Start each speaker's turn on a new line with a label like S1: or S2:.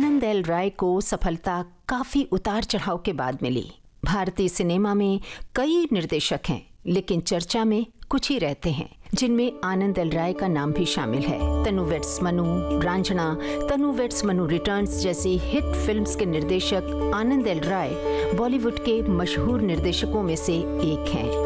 S1: आनंद L राय को सफलता काफी उतार चढ़ाव के बाद मिली। भारतीय सिनेमा में कई निर्देशक हैं, लेकिन चर्चा में कुछ ही रहते हैं, जिनमें आनंद एल राय का नाम भी शामिल है। तनु वेड्स मनु, रांझना, तनु वेड्स मनु रिटर्न्स जैसी हिट फिल्म्स के निर्देशक आनंद एल राय बॉलीवुड के मशहूर निर्देशकों में से एक हैं।